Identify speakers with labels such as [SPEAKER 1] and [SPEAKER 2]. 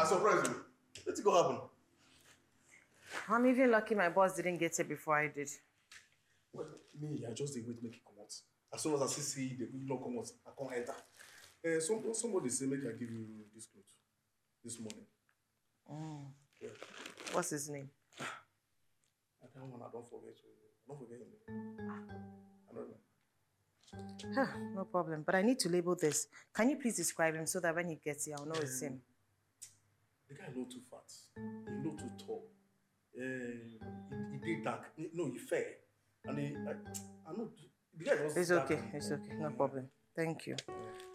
[SPEAKER 1] I surprised you. Let's go happen.
[SPEAKER 2] I'm even lucky my boss didn't get here before I did.
[SPEAKER 1] Well, me, I just wait make it come out. As soon as I see the not come out, I can't enter. Somebody say make I give you this clothes this morning. Yeah.
[SPEAKER 2] What's his name?
[SPEAKER 1] I don't forget. Don't forget him. I don't know.
[SPEAKER 2] No problem. But I need to label this. Can you please describe him so that when he gets here, I'll know it's him?
[SPEAKER 1] The guy not too fat. He not too tall. He did dark. No, he fair. And I know the guy was
[SPEAKER 2] It's
[SPEAKER 1] dark
[SPEAKER 2] okay. It's okay. No problem. Thank you.